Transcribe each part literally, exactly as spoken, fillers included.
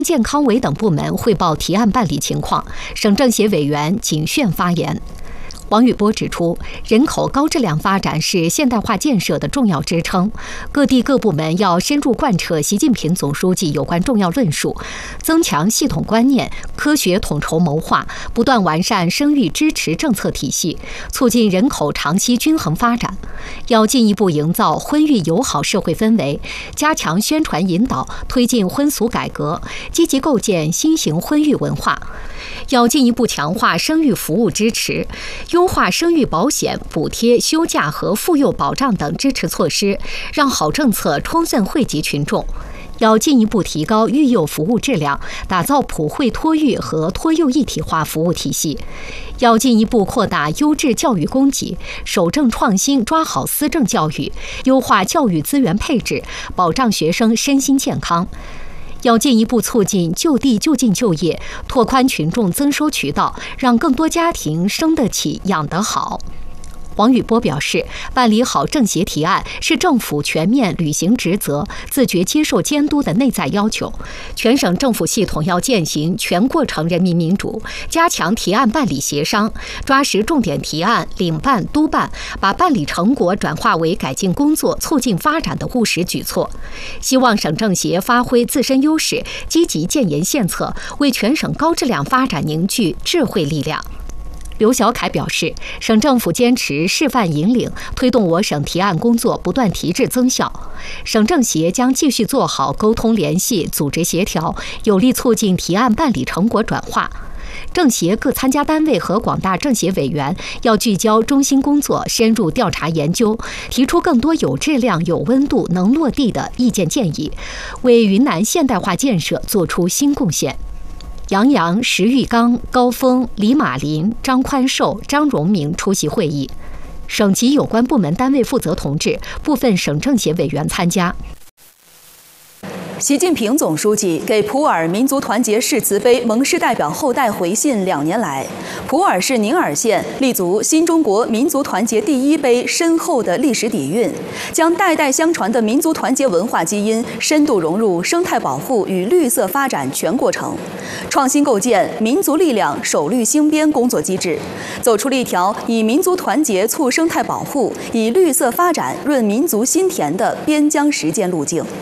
健康委等部门汇报提案办理情况，省政协委员谨慎发言。王宇波指出，人口高质量发展是现代化建设的重要支撑，各地各部门要深入贯彻习近平总书记有关重要论述，增强系统观念，科学统筹谋划，不断完善生育支持政策体系，促进人口长期均衡发展。要进一步营造婚育友好社会氛围，加强宣传引导，推进婚俗改革，积极构建新型婚育文化。要进一步强化生育服务支持，优化生育保险、补贴、休假和妇幼保障等支持措施，让好政策充分惠及群众。要进一步提高育幼服务质量，打造普惠托育和托幼一体化服务体系。要进一步扩大优质教育供给，守正创新，抓好思政教育，优化教育资源配置，保障学生身心健康。要进一步促进就地就近就业，拓宽群众增收渠道，让更多家庭生得起、养得好。王宇波表示，办理好政协提案是政府全面履行职责、自觉接受监督的内在要求。全省政府系统要践行全过程人民民主，加强提案办理协商，抓实重点提案，领办督办，把办理成果转化为改进工作、促进发展的务实举措。希望省政协发挥自身优势，积极建言献策，为全省高质量发展凝聚智慧力量。刘小凯表示，省政府坚持示范引领，推动我省提案工作不断提质增效。省政协将继续做好沟通联系、组织协调，有力促进提案办理成果转化。政协各参加单位和广大政协委员要聚焦中心工作，深入调查研究，提出更多有质量、有温度、能落地的意见建议，为云南现代化建设做出新贡献。杨洋、石玉刚、高峰、李马林、张宽寿、张荣明出席会议，省级有关部门单位负责同志、部分省政协委员参加。 习近平总书记给普洱民族团结誓词碑盟誓代表后代回信两年来，普洱市宁洱县立足新中国民族团结第一碑深厚的历史底蕴，将代代相传的民族团结文化基因深度融入生态保护与绿色发展全过程，创新构建民族力量守绿兴边工作机制，走出了一条以民族团结促生态保护、以绿色发展润民族心田的边疆实践路径。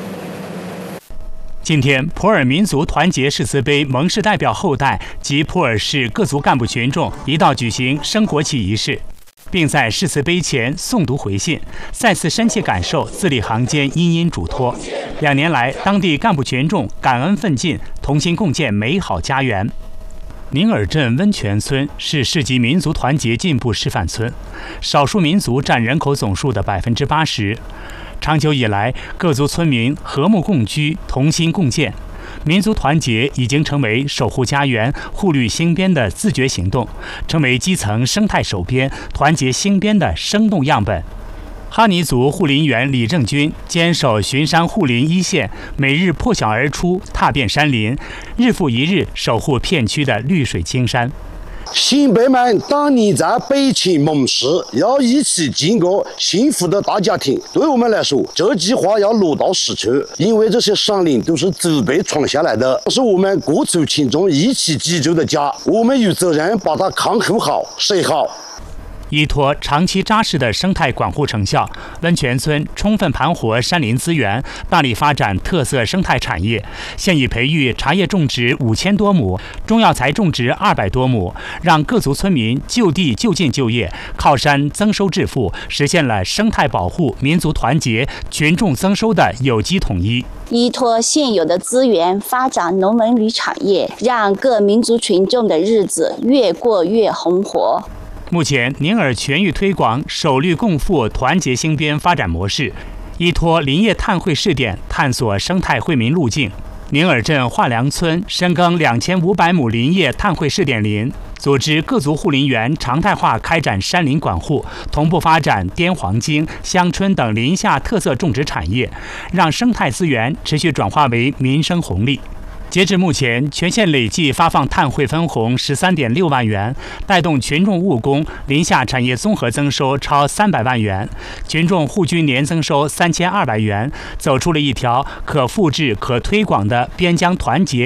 今天，普洱民族团结誓词碑盟誓代表后代及普洱市各族干部群众一道举行升国旗仪式，并在誓词碑前诵读回信，再次深切感受字里行间殷殷嘱托。两年来，当地干部群众感恩奋进，同心共建美好家园。宁洱镇温泉村是市级民族团结进步示范村，少数民族占人口总数的百分之八十。长久以来，各族村民和睦共居，同心共建，民族团结已经成为守护家园、护绿兴边的自觉行动，成为基层生态守边、团结兴边的生动样本。哈尼族护林员李正军坚守巡山护林一线，每日破晓而出，踏遍山林，日复一日守护片区的绿水青山。 新辈们当年在北秦盟誓，要一起建构幸福的大家庭。对我们来说，这句话要落到实处，因为这些山林都是祖辈传下来的，是我们各族群众一起居住的家，我们有责任把它看护好、守好。 依托长期扎实的生态管护成效，温泉村充分盘活山林资源，大力发展特色生态产业。现已培育茶叶种植五千多亩，中药材种植二百多亩，让各族村民就地就近就业，靠山增收致富，实现了生态保护、民族团结、群众增收的有机统一。 依托现有的资源发展农文旅产业，让各民族群众的日子越过越红火。 目前，宁洱全域推广守绿共富、团结兴边发展模式，依托林业碳汇试点，探索生态惠民路径。宁洱镇华良村深耕两千五百亩林业碳汇试点林，组织各族护林员常态化开展山林管护，同步发展滇黄精、香椿等林下特色种植产业，让生态资源持续转化为民生红利。 截至目前，全县累计发放碳汇分红十三点六万元，带动群众务工、林下产业综合增收超三百万元，群众户均年增收三千二百元，走出了一条可复制、可推广的边疆团结